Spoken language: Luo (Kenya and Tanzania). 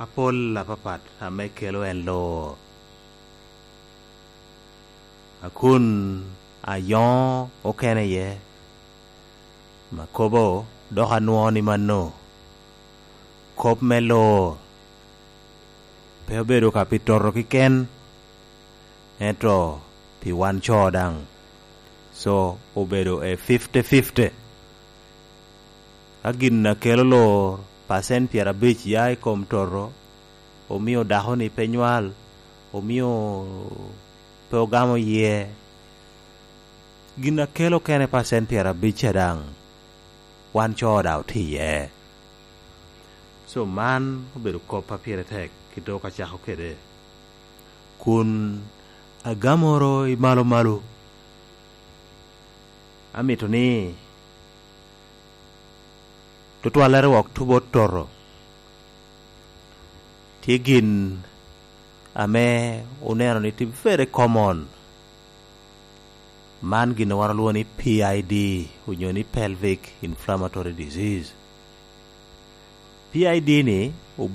apolla papat ame kelo en lo akun ayon okene ye makobo doha nuoni manno kop melo pe obedo kapitoro kiken eto pi wan chodang so obedo e 50-50 agin na kelo lo pasen piera bich yai kom toro omio daho ni penyual omio peogamo ye gina kelo kene pasen piera bich dang wan choda otiye so man obedo kopa piera tek kito kachako kede kun agamoro imalo malo amito ni tutwalere wak tubot toro tigin ame unero ni ti very common man gina waraluwa ni PID unyo ni pelvic inflammatory disease PID ni